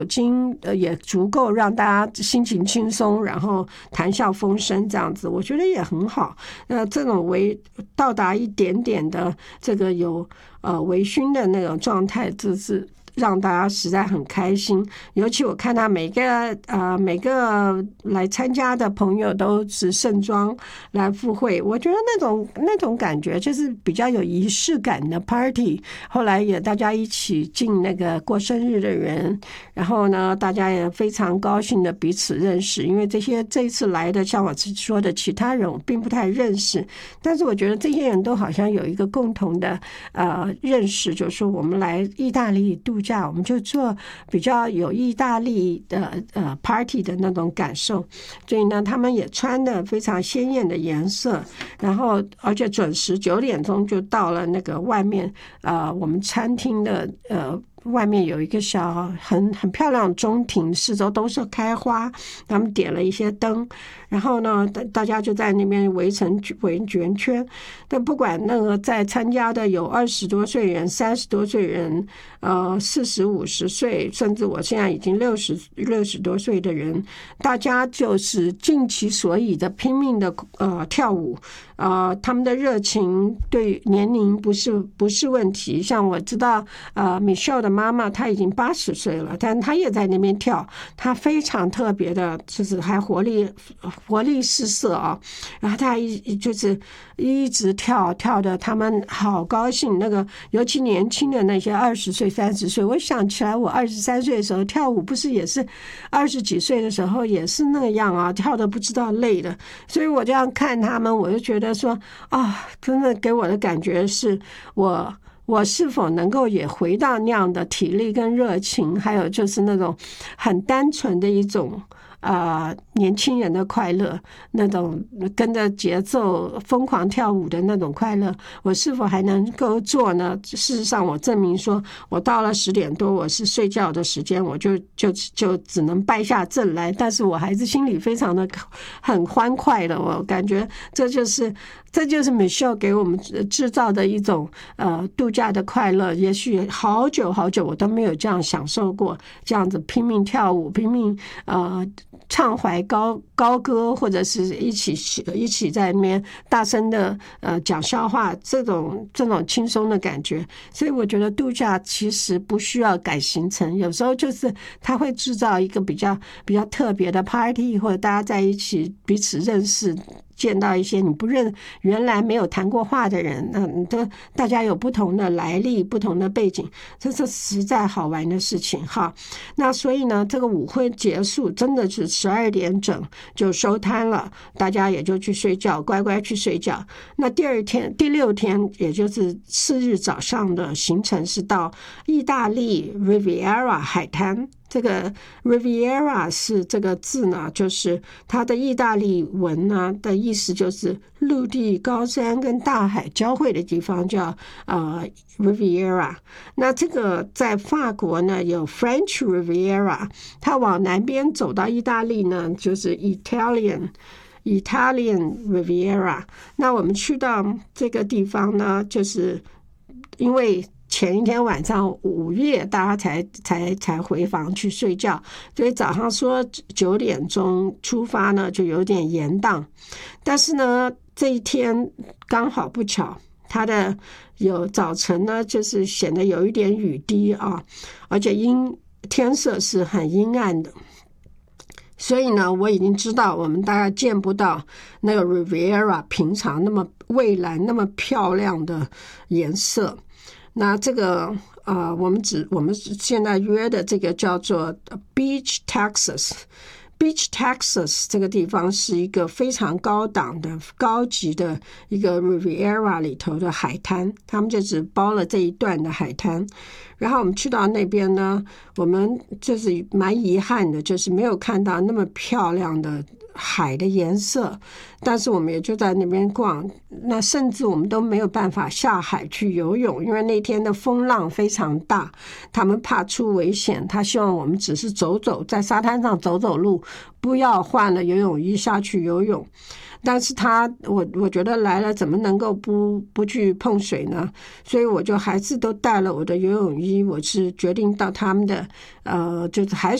也足够让大家心情轻松，然后谈笑风生这样子，我觉得也很好。这种到达一点点的这个有微醺的那种状态，这是让大家实在很开心。尤其我看到每个来参加的朋友都是盛装来赴会，我觉得那种感觉就是比较有仪式感的 party。 后来也大家一起敬那个过生日的人，然后呢大家也非常高兴的彼此认识，因为这一次来的像我说的其他人我并不太认识，但是我觉得这些人都好像有一个共同的认识，就是说我们来意大利度假，我们就做比较有意大利的party 的那种感受。所以呢他们也穿的非常鲜艳的颜色，然后而且准时9点钟就到了那个外面我们餐厅的外面有一个很漂亮的中庭，四周都是开花，他们点了一些灯，然后呢大家就在那边围圆圈。但不管那个在参加的有20多岁人、30多岁人40、50岁，甚至我现在已经60多岁的人，大家就是尽其所以的拼命的跳舞。他们的热情对年龄不是问题。像我知道Michelle 的妈妈她已经80岁了，但她也在那边跳，她非常特别的，就是还活力四射啊。然后她就是一直跳的他们好高兴。那个尤其年轻的那些20岁30岁，我想起来我23岁的时候跳舞，不是也是20几岁的时候也是那样啊，跳的不知道累的。所以我这样看他们，我就觉得说真的给我的感觉是我是否能够也回到那样的体力跟热情，还有就是那种很单纯的一种年轻人的快乐，那种跟着节奏疯狂跳舞的那种快乐，我是否还能够做呢？事实上我证明说，我到了10点多我是睡觉的时间，我就只能败下阵来，但是我还是心里非常的很欢快的。我感觉这就是 Michelle 给我们制造的一种度假的快乐。也许好久我都没有这样享受过，这样子拼命跳舞，拼命唱怀高歌，或者是一起在那边大声的讲笑话，这种轻松的感觉。所以我觉得度假其实不需要改行程，有时候就是它会制造一个比较特别的 party， 或者大家在一起彼此认识，见到一些你原来没有谈过话的人，大家有不同的来历、不同的背景，这是实在好玩的事情哈。那所以呢，这个舞会结束真的是12点整就收摊了，大家也就去睡觉，乖乖去睡觉。那第6天，也就是次日早上的行程是到意大利 Riviera 海滩。这个 Riviera 是这个字呢，就是它的意大利文呢的意思就是陆地、高山跟大海交汇的地方，叫Riviera。那这个在法国呢有 French Riviera， 它往南边走到意大利呢就是 Italian Riviera。 那我们去到这个地方呢，就是因为前一天晚上午夜大家才回房去睡觉，所以早上说9点钟出发呢就有点延宕。但是呢这一天刚好不巧，它的早晨呢就是显得有一点雨滴啊，而且天色是很阴暗的。所以呢我已经知道我们大概见不到那个 Riviera 平常那么蔚蓝那么漂亮的颜色。那这个我们现在约的这个叫做 Beach Texas 这个地方是一个非常高级的一个 Riviera 里头的海滩，他们就只包了这一段的海滩。然后我们去到那边呢，我们就是蛮遗憾的，就是没有看到那么漂亮的海的颜色，但是我们也就在那边逛。那甚至我们都没有办法下海去游泳，因为那天的风浪非常大，他们怕出危险，他希望我们只是在沙滩上走路，不要换了游泳衣下去游泳。 但是我觉得来了怎么能够不去碰水呢？所以我就还是都带了我的游泳衣，我是决定到他们的就是海